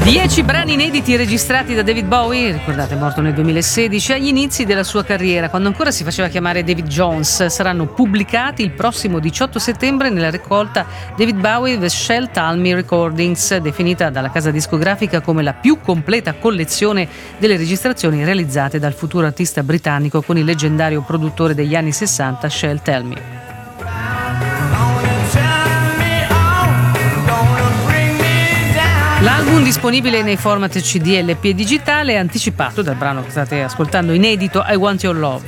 10 brani inediti registrati da David Bowie, ricordate, morto nel 2016, agli inizi della sua carriera, quando ancora si faceva chiamare David Jones. Saranno pubblicati il prossimo 18 settembre nella raccolta David Bowie The Shel Talmy Recordings, definita dalla casa discografica come la più completa collezione delle registrazioni realizzate dal futuro artista britannico con il leggendario produttore degli anni 60 Shel Talmy. L'album, disponibile nei format CD, LP e digitale, è anticipato dal brano che state ascoltando inedito, I Want Your Love.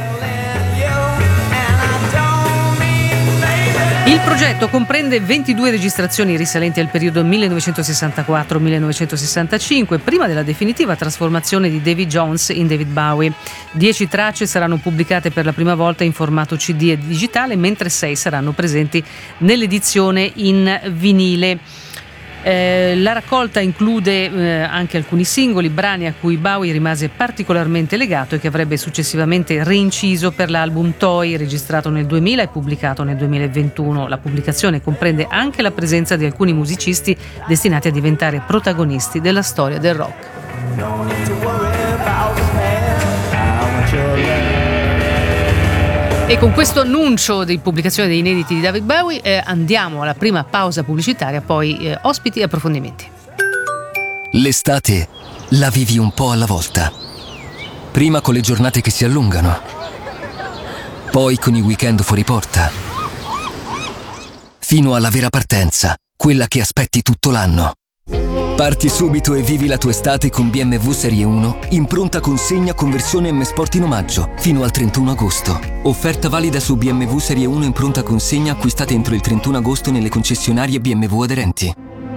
Il progetto comprende 22 registrazioni risalenti al periodo 1964-1965, prima della definitiva trasformazione di David Jones in David Bowie. 10 tracce saranno pubblicate per la prima volta in formato CD e digitale, mentre 6 saranno presenti nell'edizione in vinile. La raccolta include anche alcuni singoli, brani a cui Bowie rimase particolarmente legato e che avrebbe successivamente reinciso per l'album Toy, registrato nel 2000 e pubblicato nel 2021. La pubblicazione comprende anche la presenza di alcuni musicisti destinati a diventare protagonisti della storia del rock. E con questo annuncio di pubblicazione dei inediti di David Bowie andiamo alla prima pausa pubblicitaria, poi ospiti e approfondimenti. L'estate la vivi un po' alla volta. Prima con le giornate che si allungano, poi con i weekend fuori porta, fino alla vera partenza, quella che aspetti tutto l'anno. Parti subito e vivi la tua estate con BMW Serie 1 in pronta consegna con versione M Sport in omaggio fino al 31 agosto. Offerta valida su BMW Serie 1 in pronta consegna acquistate entro il 31 agosto nelle concessionarie BMW aderenti.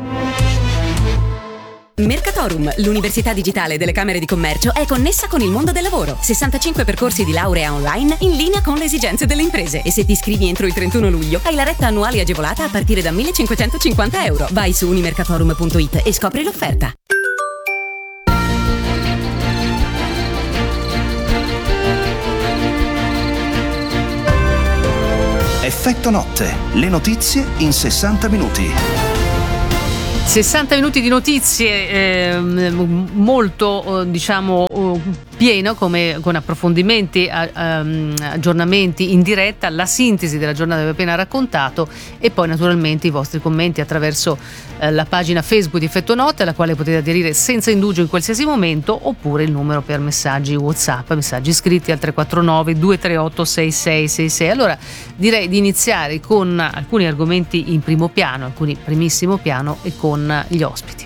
Mercatorum, l'università digitale delle Camere di Commercio, è connessa con il mondo del lavoro. 65 percorsi di laurea online in linea con le esigenze delle imprese. E se ti iscrivi entro il 31 luglio, hai la retta annuale agevolata a partire da €1.550. Vai su unimercatorum.it e scopri l'offerta. Effetto notte, le notizie in 60 minuti. 60 minuti di notizie, molto pieno, con approfondimenti, aggiornamenti in diretta, la sintesi della giornata che vi ho appena raccontato e poi naturalmente i vostri commenti attraverso la pagina Facebook di Effetto Notte, alla quale potete aderire senza indugio in qualsiasi momento, oppure il numero per messaggi WhatsApp, messaggi scritti al 349 238 6666. Allora direi di iniziare con alcuni argomenti in primo piano, alcuni primissimo piano, e con gli ospiti.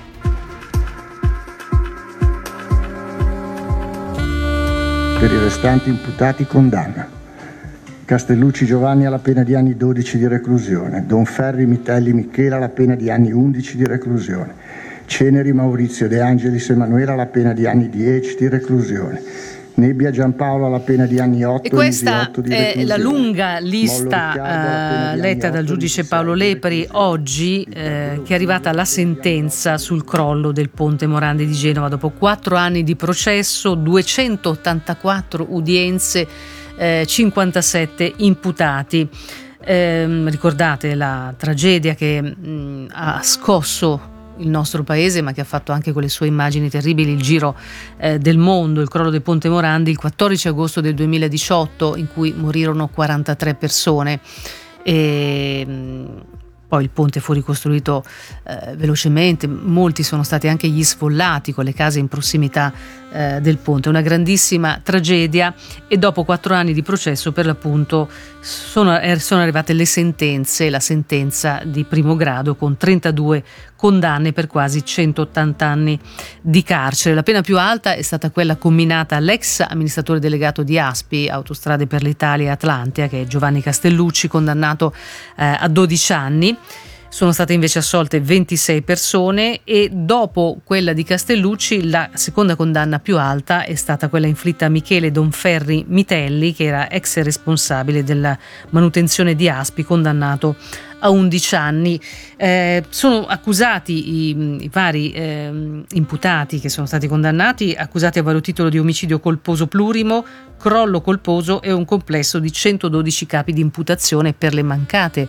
Per i restanti imputati condanna: Castellucci Giovanni alla pena di anni 12 di reclusione, Donferri Mitelli Michela alla pena di anni 11 di reclusione, Ceneri Maurizio De Angelis Emanuela alla pena di anni 10 di reclusione, Nebbia Giampaolo alla pena di anni 8 e questa 18 di è la lunga lista letta dal giudice Paolo Lepri oggi, che è arrivata alla sentenza sul crollo del ponte Morandi di Genova dopo 4 anni di processo, 284 udienze, 57 imputati. Ricordate la tragedia che ha scosso il nostro paese, ma che ha fatto anche con le sue immagini terribili il giro del mondo, il crollo del ponte Morandi il 14 agosto del 2018, in cui morirono 43 persone. E poi il ponte fu ricostruito velocemente, molti sono stati anche gli sfollati con le case in prossimità del ponte. Una grandissima tragedia, e dopo 4 anni di processo per l'appunto sono arrivate le sentenze, la sentenza di primo grado con 32 condanne per quasi 180 anni di carcere. La pena più alta è stata quella comminata all'ex amministratore delegato di ASPI, Autostrade per l'Italia e Atlantia, che è Giovanni Castellucci, condannato a 12 anni. Sono state invece assolte 26 persone, e dopo quella di Castellucci la seconda condanna più alta è stata quella inflitta a Michele Donferri Mitelli, che era ex responsabile della manutenzione di ASPI, condannato a 11 anni. Sono accusati i vari imputati che sono stati condannati, accusati a vario titolo di omicidio colposo plurimo, crollo colposo e un complesso di 112 capi di imputazione per le mancate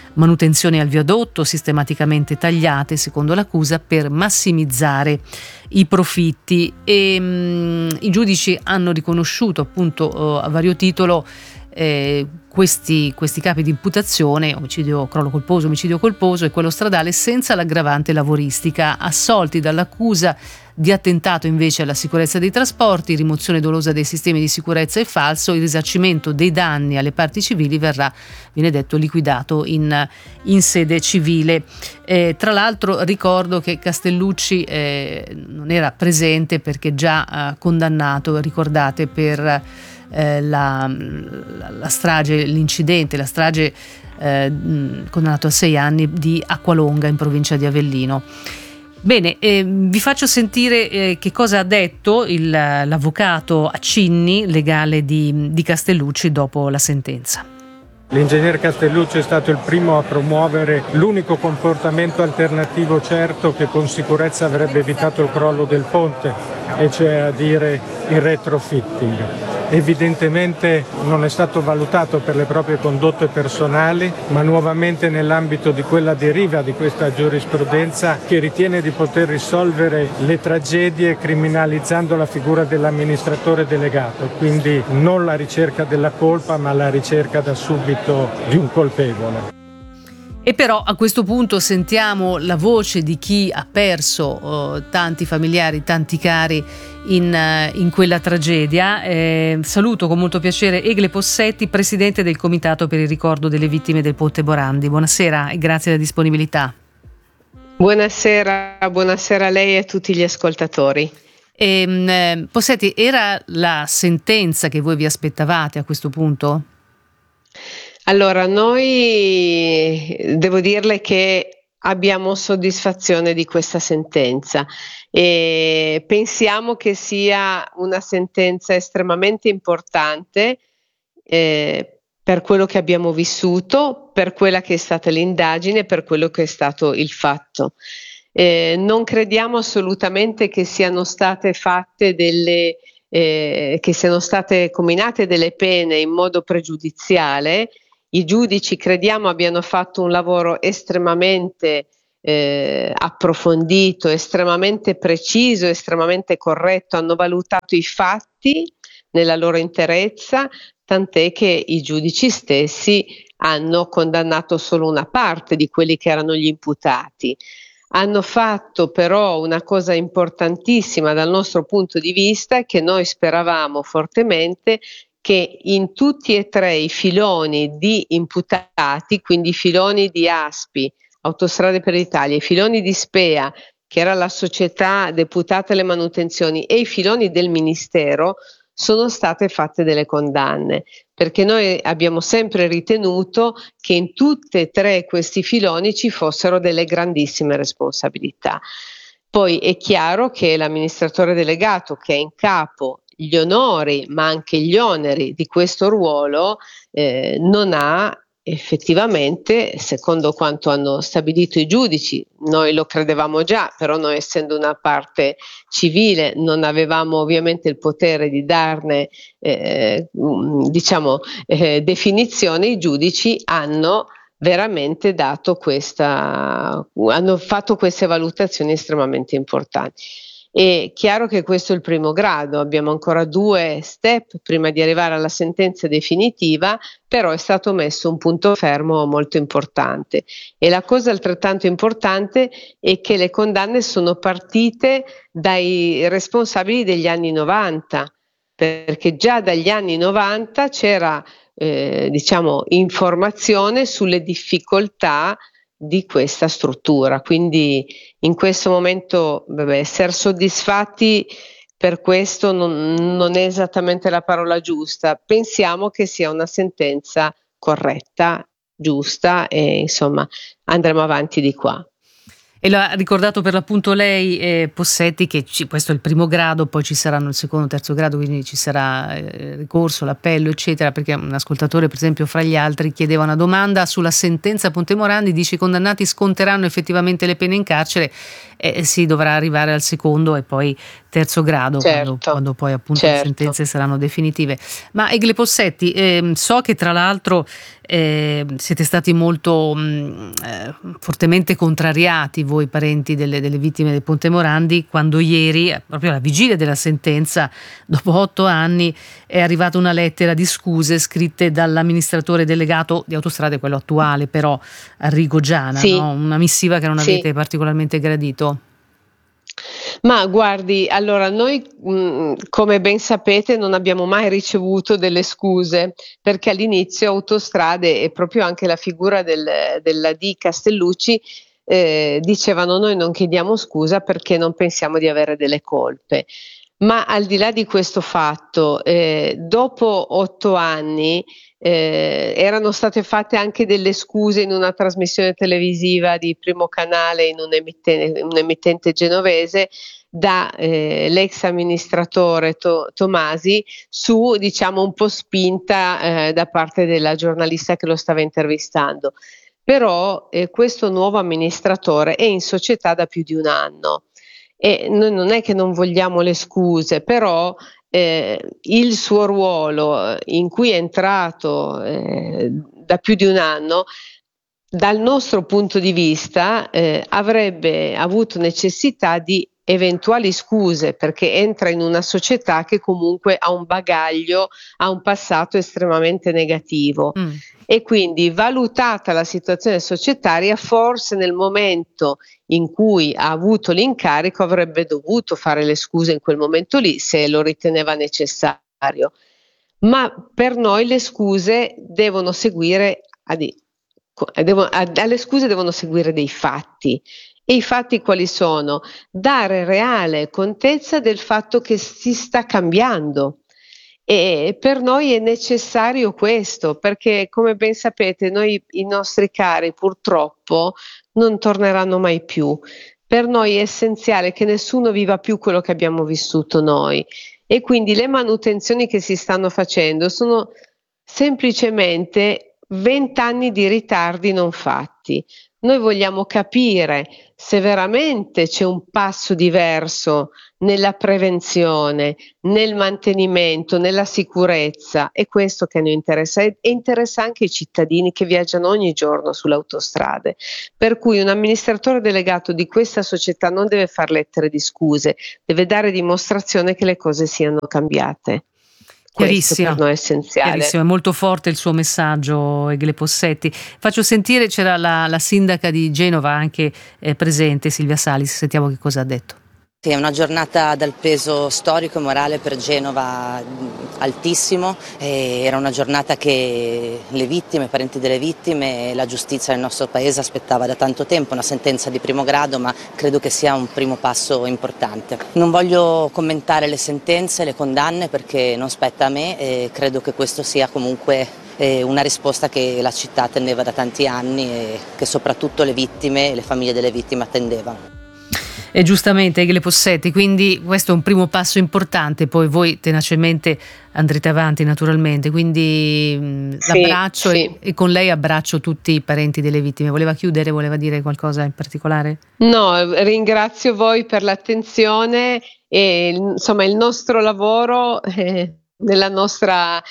manutenzioni al viadotto sistematicamente tagliate, secondo l'accusa, per massimizzare i profitti. E i giudici hanno riconosciuto appunto a vario titolo questi capi di imputazione, crollo colposo, omicidio colposo e quello stradale, senza l'aggravante lavoristica, assolti dall'accusa di attentato invece alla sicurezza dei trasporti, rimozione dolosa dei sistemi di sicurezza e falso. Il risarcimento dei danni alle parti civili viene detto, liquidato in sede civile. Tra l'altro ricordo che Castellucci non era presente perché già condannato, ricordate, per la strage, l'incidente, la strage, condannato a 6 anni di Acqualonga in provincia di Avellino. Bene, vi faccio sentire che cosa ha detto l'avvocato Accinni, legale di Castellucci, dopo la sentenza. L'ingegner Castellucci è stato il primo a promuovere l'unico comportamento alternativo certo che con sicurezza avrebbe evitato il crollo del ponte, e cioè a dire il retrofitting. Evidentemente non è stato valutato per le proprie condotte personali, ma nuovamente nell'ambito di quella deriva di questa giurisprudenza che ritiene di poter risolvere le tragedie criminalizzando la figura dell'amministratore delegato, quindi non la ricerca della colpa ma la ricerca da subito di un colpevole. E però a questo punto sentiamo la voce di chi ha perso tanti familiari, tanti cari in quella tragedia. Saluto con molto piacere Egle Possetti, presidente del Comitato per il ricordo delle vittime del Ponte Morandi. Buonasera e grazie della disponibilità. Buonasera a lei e a tutti gli ascoltatori. Possetti, era la sentenza che voi vi aspettavate a questo punto? Allora, noi devo dirle che abbiamo soddisfazione di questa sentenza e pensiamo che sia una sentenza estremamente importante per quello che abbiamo vissuto, per quella che è stata l'indagine, per quello che è stato il fatto. Non crediamo assolutamente che siano state fatte che siano state comminate delle pene in modo pregiudiziale. I giudici crediamo abbiano fatto un lavoro estremamente approfondito, estremamente preciso, estremamente corretto, hanno valutato i fatti nella loro interezza, tant'è che i giudici stessi hanno condannato solo una parte di quelli che erano gli imputati. Hanno fatto però una cosa importantissima dal nostro punto di vista, che noi speravamo fortemente, che in tutti e 3 i filoni di imputati, quindi i filoni di ASPI, Autostrade per l'Italia, i filoni di SPEA, che era la società deputata alle manutenzioni, e i filoni del Ministero, sono state fatte delle condanne, perché noi abbiamo sempre ritenuto che in tutte e 3 questi filoni ci fossero delle grandissime responsabilità. Poi è chiaro che l'amministratore delegato, che è in capo gli onori ma anche gli oneri di questo ruolo, non ha effettivamente, secondo quanto hanno stabilito i giudici, noi lo credevamo già, però noi essendo una parte civile non avevamo ovviamente il potere di darne definizione. I giudici hanno veramente hanno fatto queste valutazioni estremamente importanti. È chiaro che questo è il primo grado, abbiamo ancora 2 step prima di arrivare alla sentenza definitiva, però è stato messo un punto fermo molto importante. E la cosa altrettanto importante è che le condanne sono partite dai responsabili degli anni 90, perché già dagli anni 90 c'era informazione sulle difficoltà di questa struttura, quindi in questo momento essere soddisfatti per questo non è esattamente la parola giusta. Pensiamo che sia una sentenza corretta, giusta e insomma andremo avanti di qua. E l'ha ricordato per l'appunto lei, Possetti, che questo è il primo grado, poi ci saranno il secondo, terzo grado, quindi ci sarà ricorso, l'appello, eccetera, perché un ascoltatore, per esempio, fra gli altri, chiedeva una domanda sulla sentenza Ponte Morandi, dice: i condannati sconteranno effettivamente le pene in carcere, si dovrà arrivare al secondo e poi terzo grado, certo, quando poi appunto certo. le sentenze saranno definitive. Ma Egle Possetti, so che tra l'altro siete stati molto fortemente contrariati voi parenti delle vittime del Ponte Morandi, quando ieri, proprio alla vigilia della sentenza, dopo 8 anni, è arrivata una lettera di scuse scritte dall'amministratore delegato di Autostrade, quello attuale però, Arrigo Giana, sì. no? Una missiva che non avete sì. particolarmente gradito. Ma guardi, allora noi come ben sapete non abbiamo mai ricevuto delle scuse, perché all'inizio Autostrade e proprio anche la figura della D Castellucci dicevano: noi non chiediamo scusa perché non pensiamo di avere delle colpe. Ma al di là di questo fatto, dopo 8 anni erano state fatte anche delle scuse in una trasmissione televisiva di Primo Canale, in un emittente genovese, da l'ex amministratore Tomasi, su, diciamo, un po' spinta da parte della giornalista che lo stava intervistando. Però questo nuovo amministratore è in società da più di un anno e noi non è che non vogliamo le scuse, però il suo ruolo in cui è entrato da più di un anno, dal nostro punto di vista avrebbe avuto necessità di eventuali scuse, perché entra in una società che comunque ha un bagaglio, ha un passato estremamente negativo. E quindi, valutata la situazione societaria, forse nel momento in cui ha avuto l'incarico avrebbe dovuto fare le scuse in quel momento lì, se lo riteneva necessario. Ma per noi le scuse devono seguire alle scuse devono seguire dei fatti. E i fatti quali sono? Dare reale contezza del fatto che si sta cambiando. E per noi è necessario questo, perché come ben sapete i nostri cari purtroppo non torneranno mai più. Per noi è essenziale che nessuno viva più quello che abbiamo vissuto noi, e quindi le manutenzioni che si stanno facendo sono semplicemente 20 anni di ritardi non fatti. Noi vogliamo capire se veramente c'è un passo diverso nella prevenzione, nel mantenimento, nella sicurezza. È questo che a noi interessa, e interessa anche i cittadini che viaggiano ogni giorno sulle autostrade. Per cui un amministratore delegato di questa società non deve fare lettere di scuse, deve dare dimostrazione che le cose siano cambiate. Questo per noi è essenziale. Chiarissimo, è molto forte il suo messaggio, Egle Possetti. Faccio sentire, c'era la sindaca di Genova anche presente, Silvia Salis, sentiamo che cosa ha detto. Sì, è una giornata dal peso storico e morale per Genova altissimo, era una giornata che le vittime, i parenti delle vittime e la giustizia nel nostro paese aspettava da tanto tempo, una sentenza di primo grado, ma credo che sia un primo passo importante. Non voglio commentare le sentenze, le condanne, perché non spetta a me e credo che questo sia comunque una risposta che la città attendeva da tanti anni e che soprattutto le vittime e le famiglie delle vittime attendevano. E giustamente, Egle Possetti, quindi questo è un primo passo importante, poi voi tenacemente andrete avanti naturalmente, quindi l'abbraccio sì. E con lei abbraccio tutti i parenti delle vittime. Voleva chiudere, voleva dire qualcosa in particolare? No, ringrazio voi per l'attenzione e insomma il nostro lavoro nella nostra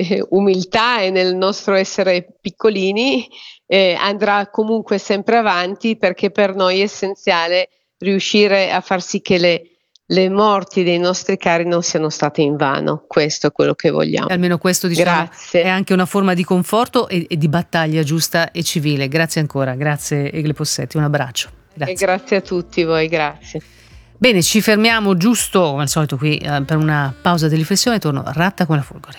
umiltà e nel nostro essere piccolini andrà comunque sempre avanti, perché per noi è essenziale riuscire a far sì che le morti dei nostri cari non siano state invano. Questo è quello che vogliamo. Almeno questo, diciamo, grazie. È anche una forma di conforto e di battaglia giusta e civile. Grazie ancora, grazie Egle Possetti, un abbraccio. Grazie. E grazie a tutti voi, grazie. Bene, ci fermiamo giusto come al solito qui per una pausa di riflessione. Torno ratta come la folgore.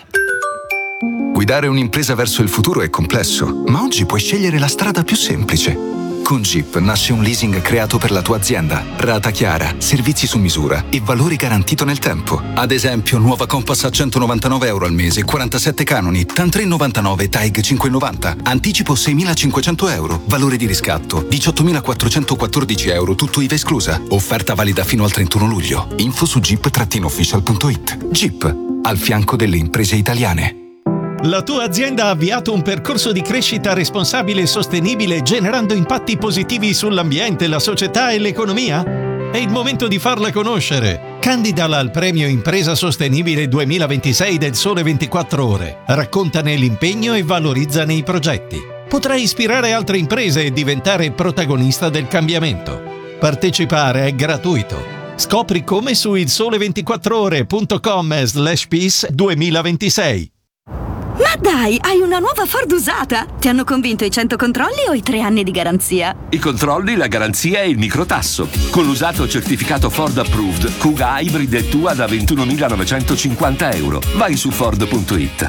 Guidare un'impresa verso il futuro è complesso, ma oggi puoi scegliere la strada più semplice. Con Jeep nasce un leasing creato per la tua azienda. Rata chiara, servizi su misura e valore garantito nel tempo. Ad esempio, nuova Compass a €199 al mese, 47 canoni, TAN 3,99, TAIG 5,90. Anticipo €6.500. Valore di riscatto €18.414, tutto IVA esclusa. Offerta valida fino al 31 luglio. Info su jeep-official.it. Jeep, al fianco delle imprese italiane. La tua azienda ha avviato un percorso di crescita responsabile e sostenibile generando impatti positivi sull'ambiente, la società e l'economia? È il momento di farla conoscere. Candidala al premio Impresa Sostenibile 2026 del Sole 24 Ore. Raccontane l'impegno e valorizzane i progetti. Potrai ispirare altre imprese e diventare protagonista del cambiamento. Partecipare è gratuito. Scopri come su ilsole24ore.com/peace 2026. Ma dai, hai una nuova Ford usata! Ti hanno convinto i 100 controlli o i 3 anni di garanzia? I controlli, la garanzia e il microtasso. Con l'usato certificato Ford Approved, Kuga Hybrid è tua da €21.950. Vai su Ford.it.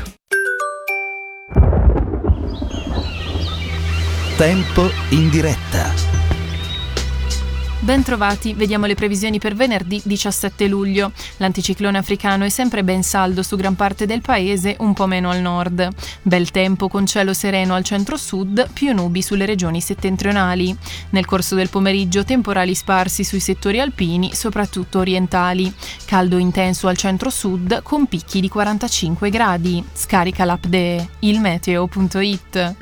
Tempo in diretta. Bentrovati, vediamo le previsioni per venerdì 17 luglio. L'anticiclone africano è sempre ben saldo su gran parte del paese, un po' meno al nord. Bel tempo con cielo sereno al centro-sud, più nubi sulle regioni settentrionali. Nel corso del pomeriggio temporali sparsi sui settori alpini, soprattutto orientali. Caldo intenso al centro-sud con picchi di 45 gradi. Scarica l'app de ilmeteo.it.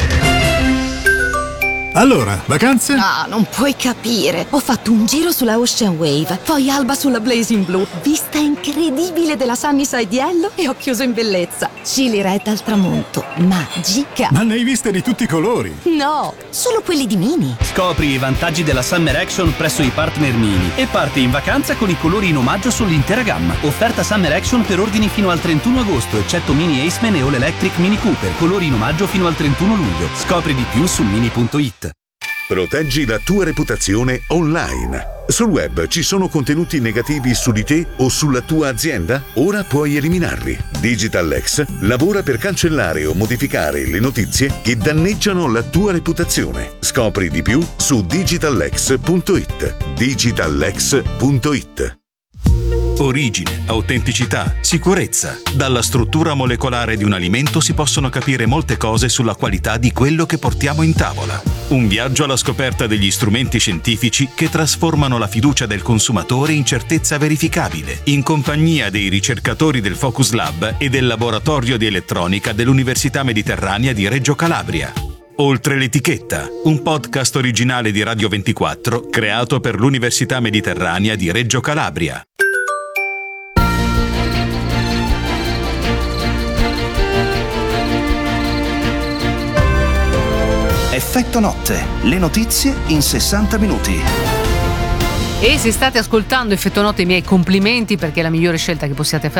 Allora, vacanze? No, non puoi capire. Ho fatto un giro sulla Ocean Wave, poi alba sulla Blazing Blue, vista incredibile della Sunnyside Yellow e ho chiuso in bellezza. Chili Red al tramonto, magica. Ma ne hai viste di tutti i colori? No, solo quelli di Mini. Scopri i vantaggi della Summer Action presso i partner Mini e parti in vacanza con i colori in omaggio sull'intera gamma. Offerta Summer Action per ordini fino al 31 agosto, eccetto Mini Aceman e All Electric Mini Cooper. Colori in omaggio fino al 31 luglio. Scopri di più su mini.it. Proteggi la tua reputazione online. Sul web ci sono contenuti negativi su di te o sulla tua azienda? Ora puoi eliminarli. DigitalX lavora per cancellare o modificare le notizie che danneggiano la tua reputazione. Scopri di più su digitalx.it. digitalx.it. Origine, autenticità, sicurezza. Dalla struttura molecolare di un alimento si possono capire molte cose sulla qualità di quello che portiamo in tavola. Un viaggio alla scoperta degli strumenti scientifici che trasformano la fiducia del consumatore in certezza verificabile, in compagnia dei ricercatori del Focus Lab e del Laboratorio di Elettronica dell'Università Mediterranea di Reggio Calabria. Oltre l'etichetta, un podcast originale di Radio 24 creato per l'Università Mediterranea di Reggio Calabria. Effetto notte, le notizie in 60 minuti. E se state ascoltando Effetto Notte, i miei complimenti, perché è la migliore scelta che possiate fare